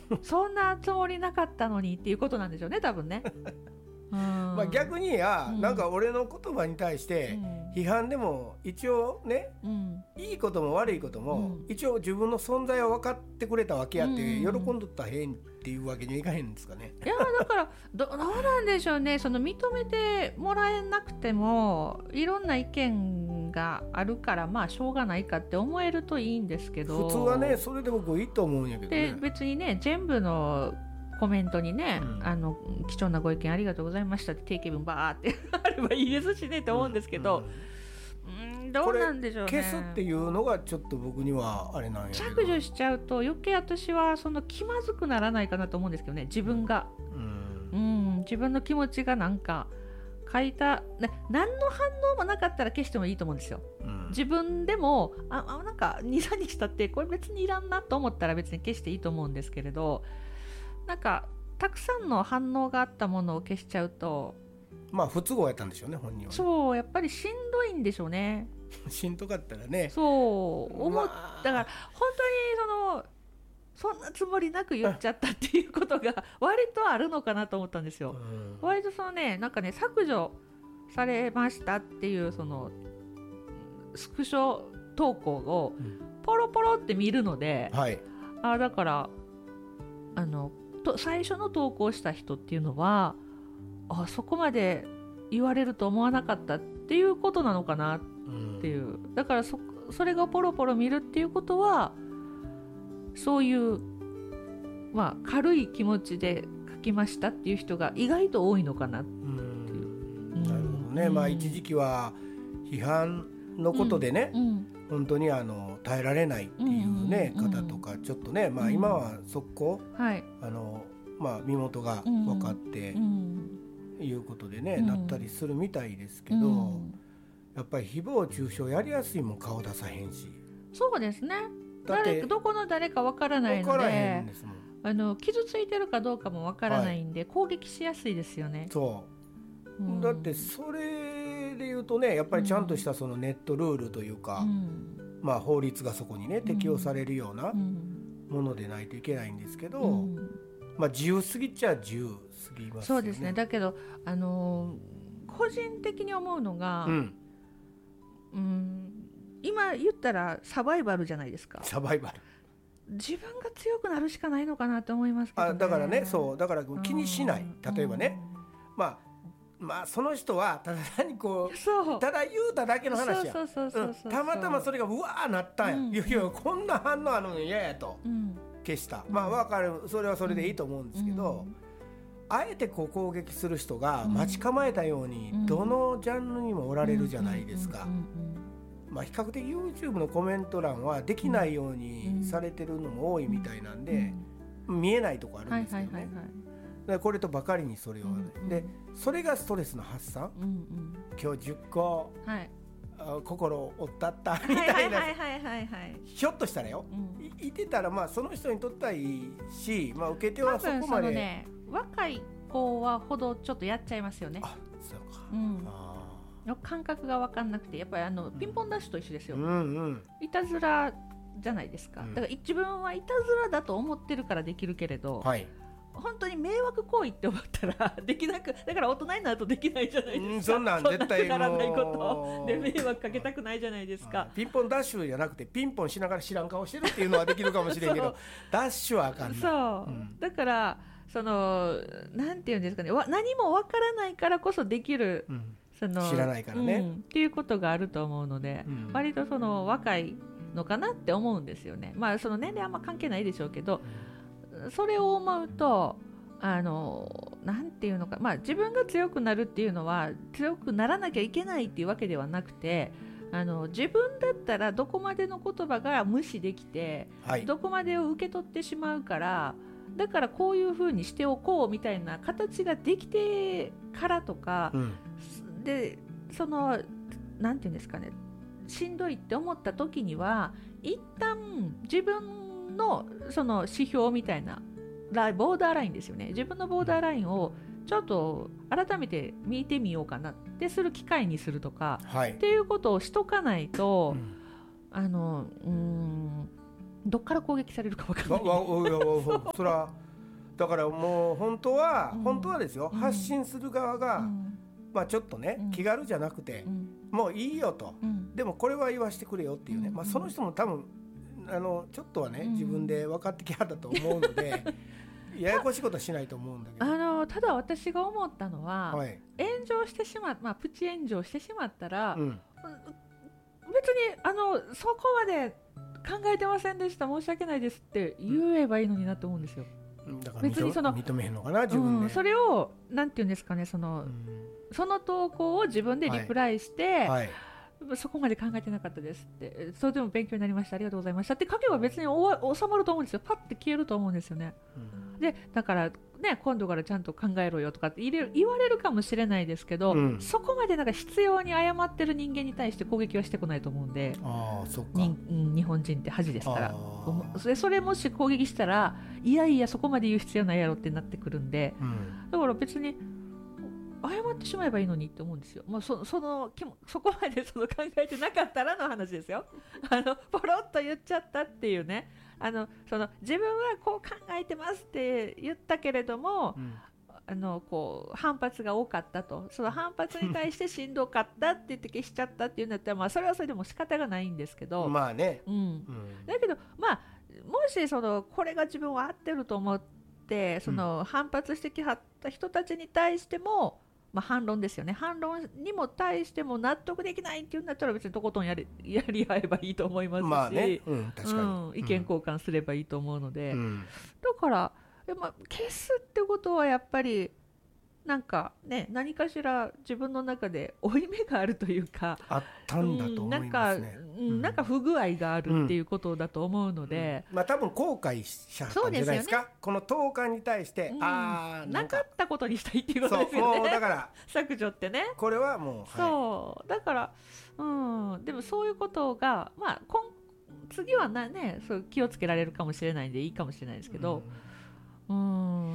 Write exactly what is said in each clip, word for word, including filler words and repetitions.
そんなつもりなかったのにっていうことなんでしょうね、多分ね。うん、 まあ逆にや、 うん、 なんか俺の言葉に対して批判でも一応ね、うん、いいことも悪いことも、うん、一応自分の存在を分かってくれたわけやって、うん、喜んどったらへんっていうわけにはいかへんんですかね。 いやだから ど, どうなんでしょうね。その認めてもらえなくてもいろんな意見があるから、まあしょうがないかって思えるといいんですけど、 普通はねそれで僕いいと思うんやけどね。 で別にね全部のコメントにね、うん、あの貴重なご意見ありがとうございましたって定型文バーってあればいいですしねって思うんですけど、うんうん、どうなんでしょうね。 消すっていうのがちょっと僕にはあれなんやけど、 削除しちゃうと余計私はその気まずくならないかなと思うんですけどね、自分が、うんうん、自分の気持ちがなんか書いた、ね、何の反応もなかったら消してもいいと思うんですよ、うん、自分でもああなんか にさんにち経ってこれ別にいらんなと思ったら別に消していいと思うんですけれど、なんかたくさんの反応があったものを消しちゃうと、 まあ不都合やったんでしょうね、本人は、ね、 そうやっぱりしんどいんでしょうね。 しんどかったらね、 そう思っ、まあ、だから本当にそのそんなつもりなく言っちゃったっていうことが割とあるのかなと思ったんですよ、うん、割とそのねなんかね削除されましたっていうそのスクショ投稿をポロポロって見るので、うん、はい、あだからあのと最初の投稿した人っていうのはあそこまで言われると思わなかったっていうことなのかなっていう、うん、だから そ, それがポロポロ見るっていうことはそういう、まあ、軽い気持ちで書きましたっていう人が意外と多いのかなっていう、うん、 なるほどね、うん、まあ一時期は批判のことでね、うん、本当にあの耐えられないっていうね、うん、方とかちょっとね、まあ、今は速攻、うん、はい、あのまあ、身元が分かって、うん、いうことでね、うん、なったりするみたいですけど、うん、やっぱり誹謗中傷やりやすいもん、顔出さへんし。 そうですね、誰どこの誰か分からないの で, 分からへんですもん。 あの傷ついてるかどうかも分からないんで、はい、攻撃しやすいですよね。 そう、うん、だってそれで言うとね、やっぱりちゃんとしたそのネットルールというか、うん、まあ、法律がそこにね適用されるようなものでないといけないんですけど、うん、まあ、自由すぎっちゃ自由すぎますよね。 そうですね。だけど、あのー、個人的に思うのが、うんうん、今言ったらサバイバルじゃないですか。 サバイバル、 自分が強くなるしかないのかなと思いますけどね。 あだからね、そうだから気にしない、例えばね、まあまあその人はただ単にこうただ言うただけの話や、たまたまそれがうわーなったんや、うん、いやいやこんな反応あるのに嫌やと、うん、消した、うん、まあ分かる、それはそれでいいと思うんですけど、うん、あえてこう攻撃する人が待ち構えたように、うん、どのジャンルにもおられるじゃないですか。まあ、比較的 YouTube のコメント欄はできないようにされてるのも多いみたいなんで、うん、見えないとこあるんですけどね、でこれとばかりにそれを、うんうん、でそれがストレスの発散、うんうん、今日じゅっこ、はい、心を折ったったみたいな、ひょっとしたらよ、うん、い, いてたらまあその人にとってはいいし、まあ、受け手はそこまで、 ね、若い子はほどちょっとやっちゃいますよね。 あ、そうか、うん、あの感覚が分かんなくて、やっぱりあのピンポンダッシュと一緒ですよ、 うんうん、 いたずらじゃないですか、うん、だから自分はいたずらだと思ってるからできるけれど、はい、本当に迷惑行為って思ったらできなく、だから大人になるとできないじゃないですか、うん、 そんなん絶対もうそんなくだらないことで迷惑かけたくないじゃないですか。 ピンポンダッシュじゃなくてピンポンしながら知らん顔してるっていうのはできるかもしれんけどダッシュはあかんない。 そう、うん、だからそのなんていうんですかね、何もわからないからこそできる、うん、その知らないからね、うん、 っていうことがあると思うので、うん、割とその若いのかなって思うんですよね。まあその年齢あんま関係ないでしょうけど、うん、それを思うとあのなんていうのか、まあ自分が強くなるっていうのは強くならなきゃいけないっていうわけではなくて、あの自分だったらどこまでの言葉が無視できて、はい、どこまでを受け取ってしまうから、だからこういう風にしておこうみたいな形ができてからとか、うん、でそのなんていうんですかね、しんどいって思った時には一旦自分のその指標みたいなボーダーラインですよね、自分のボーダーラインをちょっと改めて見てみようかなってする機会にするとか、はい、っていうことをしとかないと、うん、あのうーんどっから攻撃されるか分からない。 そらだからもう本当は、うん、本当はですよ、うん、発信する側が、うん、まあちょっとね、うん、気軽じゃなくて、うん、もういいよと、うん、でもこれは言わしてくれよっていうね、うん、まあその人も多分あのちょっとはね、うん、自分で分かってきはったと思うのでややこしいことはしないと思うんだけど、 あのただ私が思ったのは、はい、炎上してしまっ、まあ、プチ炎上してしまったら、うん、別にあのそこまで考えてませんでした、申し訳ないですって言えばいいのになと思うんですよ。 だから別にその認めへんのかな自分で、 うん、それをなんていうんですかね、その、うん、その投稿を自分でリプライして、はいはい、そこまで考えてなかったですって、それでも勉強になりました、ありがとうございましたって書けば別に収まると思うんですよ。パッて消えると思うんですよね、うん、でだからね、今度からちゃんと考えろよとかって言われるかもしれないですけど、うん、そこまでなんか必要に謝ってる人間に対して攻撃はしてこないと思うんで、 あ、そっか、 に日本人って恥ですから、それ、それもし攻撃したらいやいやそこまで言う必要ないやろってなってくるんで、うん、だから別に謝ってしまえばいいのにって思うんですよ。もう そ, そ, のそこまでその考えてなかったらの話ですよ。あのポロッと言っちゃったっていうね、あのその自分はこう考えてますって言ったけれども、うん、あのこう反発が多かったと、その反発に対してしんどかったって言って消しちゃったっていうんだったらまあそれはそれでも仕方がないんですけど、 まあね、 うんうん、だけどまあもしそのこれが自分は合ってると思ってその反発してきはった人たちに対しても、まあ、反論ですよね、反論にも対しても納得できないっていうんだったら別にとことんやり、やり合えばいいと思いますし、 まあね、うん、確かに、うん、 意見交換すればいいと思うので、うん、だからまあ、消すってことはやっぱりなんかね、何かしら自分の中で負い目があるというか、 あったんだと思いますね、 うん、なんか、うん、なんか不具合があるっていうことだと思うので、 うんうん、まあ多分後悔しちゃったんじゃないですか、この投函に対して、うん、あなかったことにしたいっていうことですよね。 そうだから削除ってね、 これはもう、そう、はい、だから、うん、でもそういうことがまあ今次はな、ね、そう気をつけられるかもしれないんでいいかもしれないですけど、うん、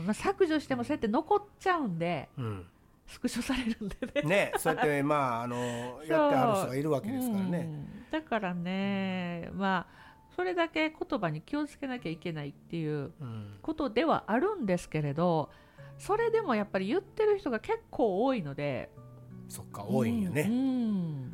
まあ、削除してもそうやって残っちゃうんで、うん、スクショされるんでねね、そうやってまああのやってある人がいるわけですからね、 うん、だからね、まあそれだけ言葉に気をつけなきゃいけないっていうことではあるんですけれど、それでもやっぱり言ってる人が結構多いので、 そっか、多いんよね、うん、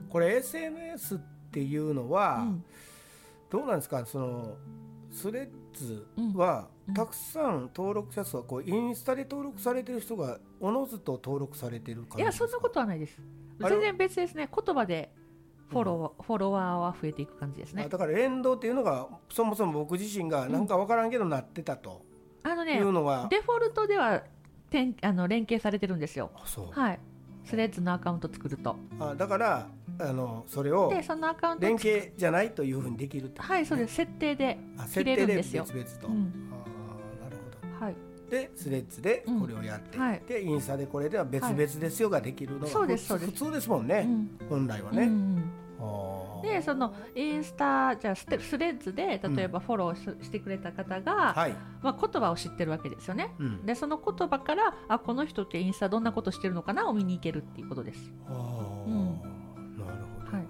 これ エスエヌエス っていうのは、うん、どうなんですか、そのスレッズは、うん、たくさん登録者数はこうインスタで登録されてる人がおのずと登録されてる感じですか？ いや、そんなことはないです。全然別ですね。言葉でフォロー、うん、フォロワーは増えていく感じですね。 だから連動っていうのがそもそも僕自身がなんか分からんけどなってたと、うん、あのね、いうのはデフォルトではあの連携されてるんですよ。あ、そう、はい、スレッズのアカウント作ると、 あ、だからあのそれを連携じゃないというふうにできるって、ね、 はい、そうです。設定で切れるんですよ。 設定で別々と、うん、あ、なるほど、はい、でスレッズでこれをやって、うん、はい、でインスタでこれでは別々ですよができるのが、はい、普通ですもんね、うん、本来はね、うん、 でそのインスタじゃあスレッズで例えばフォロー し,、してくれた方が、はい、まあ、言葉を知ってるわけですよね、うん、でその言葉からあこの人ってインスタどんなことしてるのかなを見に行けるっていうことです。あ、うん、 なるほど、はい、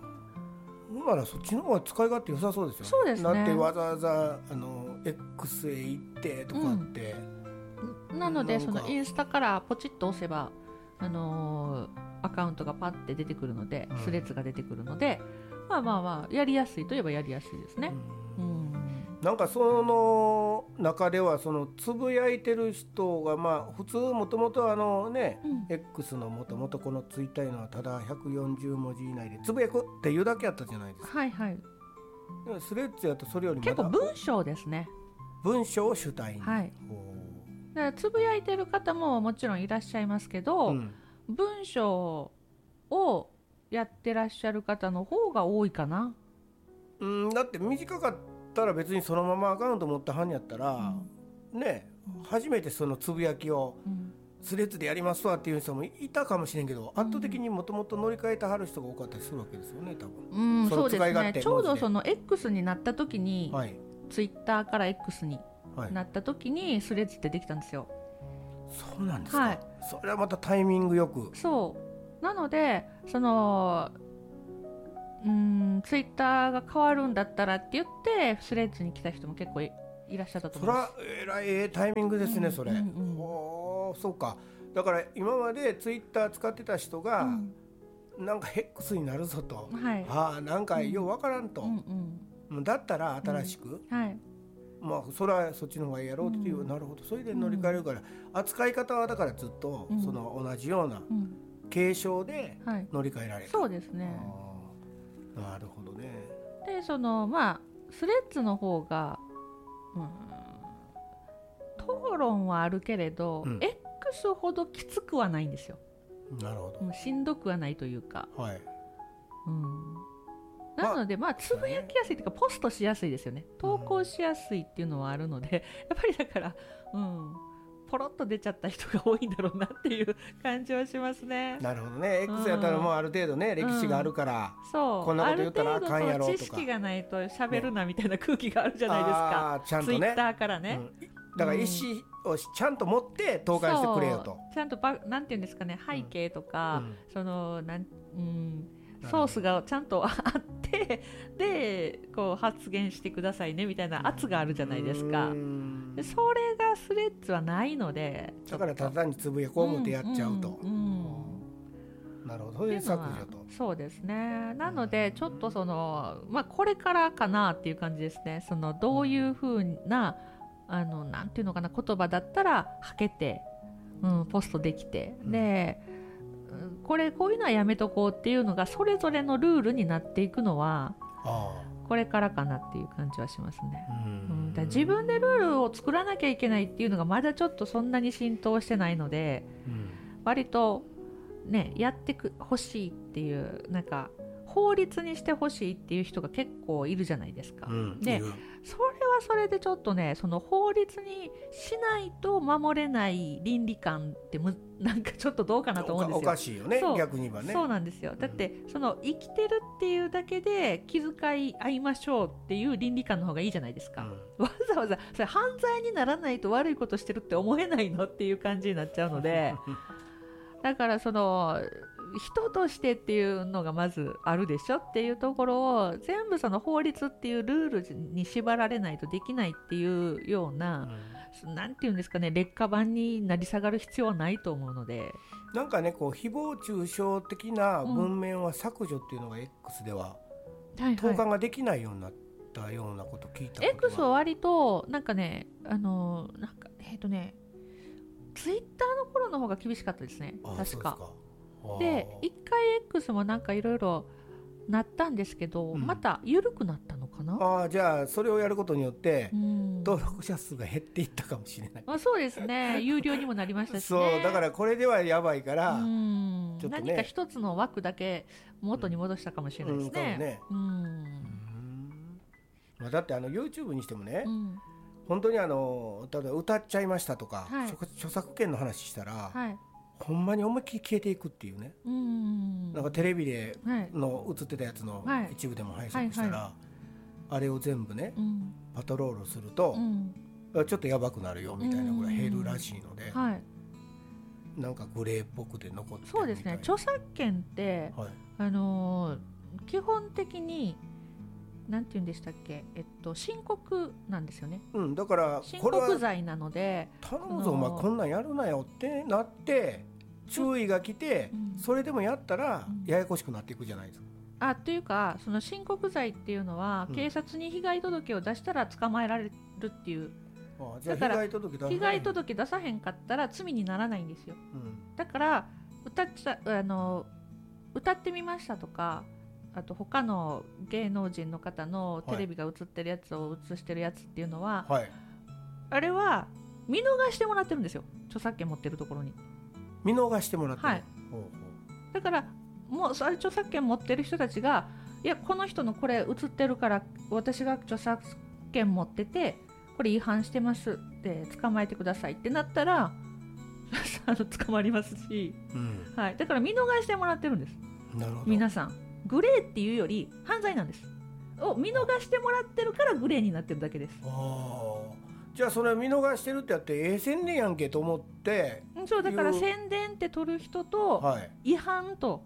ならそっちの方が使い勝手良さそうですよね。 そうですね。 だってわざわざあの X へ行ってとかって、 うん、なのでそのインスタからポチッと押せば、あのー、アカウントがパッて出てくるので、うん、スレッズが出てくるので、まあまあまあやりやすいといえばやりやすいですね、うんうん、 なんかその中ではそのつぶやいてる人がまあ普通もともとあのね、うん、X のもともとこのツイッターいうのはただひゃくよんじゅうもじ以内でつぶやくっていうだけやったじゃないですか。 はいはい。 スレッズやとそれよりも結構文章ですね。 文章を主体に、はい、 だからつぶやいてる方ももちろんいらっしゃいますけど、うん、文章をやってらっしゃる方の方が多いかな。 うん、だって短かったら別にそのままアカウント持ったはんやったら、うん、ね、初めてそのつぶやきをスレッズでやりますわっていう人もいたかもしれんけど、うん、圧倒的にもともと乗り換えてはる人が多かったりするわけですよね、多分。 うん、そうですね。ちょうどその X になった時に、はい、ツイッターから X になった時にスレッズってできたんですよ。 そうなんですか、はい、それはまたタイミングよく。 そうなのでそのうん、ツイッターが変わるんだったらって言ってスレッズに来た人も結構 い, いらっしゃったと思います。 そらえらいええタイミングですね、うん、それ、うんうん、おそうか。だから今までツイッター使ってた人が、うん、なんか X になるぞと、はい、あなんかようわからんと、うんうん、だったら新しく、うんはい、まあそれはそっちの方がいいやろうっていう、うん、なるほど、それで乗り換えるから、うん、扱い方はだからずっとその同じような継承で乗り換えられる、 はい、そうですね。 なるほどね。 でそのまあスレッズの方が、うん、討論はあるけれど、うん、X ほどきつくはないんですよ。 なるほど。 もうしんどくはないというか、 はい、 うん、なのでまあつぶやきやすいというかポストしやすいですよね。投稿しやすいっていうのはあるので、やっぱりだから、うん、ポロッと出ちゃった人が多いんだろうなっていう感じはしますね。 なるほどね。 X やったらもうある程度ね、うん、歴史があるから、うん、そうこんなこと言ったらあかんやろとか、ある程度知識がないと喋るなみたいな空気があるじゃないですか、ね、ちゃんとね、ツイッターからね、うん、だから意思をちゃんと持って投函してくれよと、 ちゃんとばなんていうんですかね、背景とか、うん、そのなん、うん、ソースがちゃんとあってでこう発言してくださいねみたいな圧があるじゃないですか。でそれがスレッズはないので、 だからただ単につぶやこう思ってやっちゃうと、うんうんうん、なるほど、そういう削除と。 そうですね。なのでちょっとその、まあ、これからかなっていう感じですね。そのどういうふうなあのなんていうのかな、言葉だったらはけて、うん、ポストできて、でこれこういうのはやめとこうっていうのがそれぞれのルールになっていくのはこれからかなっていう感じはしますね。うん、だ自分でルールを作らなきゃいけないっていうのがまだちょっとそんなに浸透してないので、うん、割とねやってほしいっていうなんか法律にしてほしいっていう人が結構いるじゃないですか、うん、でそれはそれでちょっとね、その法律にしないと守れない倫理観ってむなんかちょっとどうかなと思うんですよ。 おかしいよね、逆に言えばね。 そうなんですよ。だって、うん、その生きてるっていうだけで気遣い合いましょうっていう倫理観の方がいいじゃないですか、うん、わざわざそれ犯罪にならないと悪いことしてるって思えないのっていう感じになっちゃうのでだからその人としてっていうのがまずあるでしょっていうところを全部その法律っていうルールに縛られないとできないっていうような、うん、なんていうんですかね、劣化版になり下がる必要はないと思うので、 なんかねこう誹謗中傷的な文面は削除っていうのが X では、うん、投函ができないようになったようなこと聞いたことが、はいはい、 X は割となんかねあのなんかえっとねツイッターの頃の方が厳しかったですね、確か。で一回 X もなんかいろいろなったんですけど、うん、また緩くなったのかな。 あじゃあそれをやることによって、うん、登録者数が減っていったかもしれない、 まあ、そうですね有料にもなりましたしねそうだからこれではやばいから、うんちょっと、ね、何か一つの枠だけ元に戻したかもしれないですね、うんうんうんまあ、だってあの YouTube にしてもね、うん、本当にあの例えば歌っちゃいましたとか、はい、著作権の話したら、はいほんまに思いっきり消えていくっていうね、うんなんかテレビでの映ってたやつの一部でも拝借したら、はいはいはい、あれを全部ね、うん、パトロールすると、うん、ちょっとやばくなるよみたいなぐらい減るらしいので、はい、なんかグレーっぽくて残ってるみたいな。 そうですね、著作権って、はいあのー、基本的になんて言うんでしたっけ、えっと、申告なんですよね、 うん、だから申告罪なので頼むぞお前こんなんやるなよってなって注意が来て、うん、それでもやったらややこしくなっていくじゃないですか、 うん、あというかその申告罪っていうのは、うん、警察に被害届を出したら捕まえられるっていう、 ああじゃあ被害届出さへん、 被害届出さへんかったら罪にならないんですよ、うん、だから歌っちゃあの歌ってみましたとかあと他の芸能人の方のテレビが映ってるやつを映してるやつっていうのは、はい、あれは見逃してもらってるんですよ、著作権持ってるところに見逃してもらってる、 はい、ほうほうだからもうそれ著作権持ってる人たちがいやこの人のこれ映ってるから私が著作権持っててこれ違反してますって捕まえてくださいってなったらあの捕まりますし、うんはい、だから見逃してもらってるんです。 なるほど、 皆さんグレーっていうより犯罪なんですを見逃してもらってるからグレーになってるだけです。 あじゃあそれ見逃してるってやってええ宣伝やんけと思ってそうだから宣伝って取る人と、はい、違反と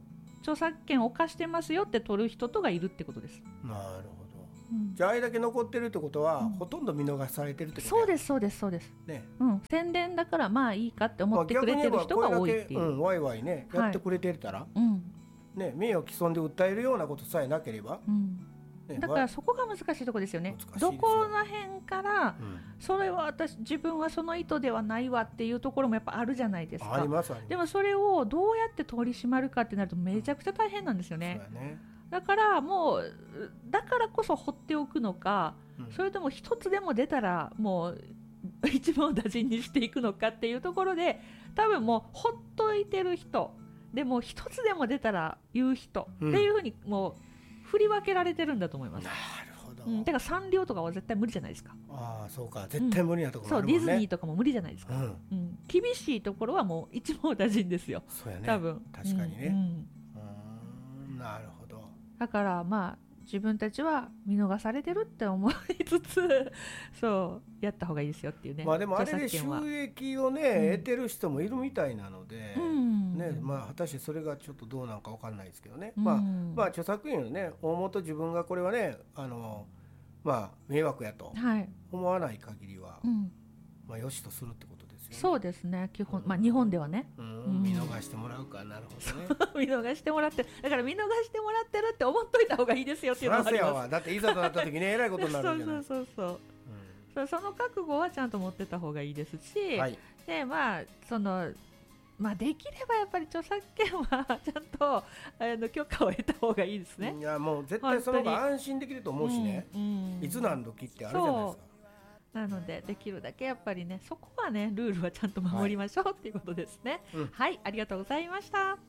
著作権を犯してますよって取る人とがいるってことです。 なるほど、うん、じゃああれだけ残ってるってことは、うん、ほとんど見逃されてるってことそうですそうですそうです、ね、うん、宣伝だからまあいいかって思ってくれてる人が多いっていう、 まあ、うん、ワイワイねやってくれてたら、はい、うんね、名誉毀損で訴えるようなことさえなければ、うんね、だからそこが難しいところですよね。どこら辺から、うん、それは私自分はその意図ではないわっていうところもやっぱあるじゃないですか。 ありますあります。 でもそれをどうやって取り締まるかってなるとめちゃくちゃ大変なんですよね。うん、そうやね。だからもうだからこそ放っておくのか、うん、それとも一つでも出たらもう一網打尽にしていくのかっていうところで、多分もうほっといてる人でも一つでも出たら言う人っていうふうにもう振り分けられてるんだと思います。 なるほど、 うん、だからサンリオとかは絶対無理じゃないですか。 ああそうか、絶対無理なところあるもんね、 うん、そうディズニーとかも無理じゃないですか、うんうん、厳しいところはもう一網打尽ですよ。 そうやね、 多分確かにね、うんうん、なるほど。 だからまあ自分たちは見逃されてるって思いつつそうやった方がいいですよっていうね。 まあでもあれで収益をね、うん、得てる人もいるみたいなので、うんね、まあ果たしてそれがちょっとどうなんか分かんないですけどね、うん、まあ、まあ著作権をね大元自分がこれはねあのまあ迷惑やと思わない限りは、はい、まあよしとするってことですよね。 そうですね基本、まあ日本ではね、 うんうん、見逃してもらうか。なるほどね見逃してもらってだから見逃してもらってるって思っといた方がいいですよっていうのがあります。 だっていざとなった時にえらいことになるんじゃないそうそうそうそう、うん、その覚悟はちゃんと持ってた方がいいですし、はい、でまあそのまあ、できればやっぱり著作権はちゃんとあの許可を得た方がいいですね。 いやもう絶対その方が安心できると思うしね、うんうん、いつ何時ってあるじゃないですか。 なのでできるだけやっぱりねそこはねルールはちゃんと守りましょう、はい、っていうことですね、うん、はいありがとうございました。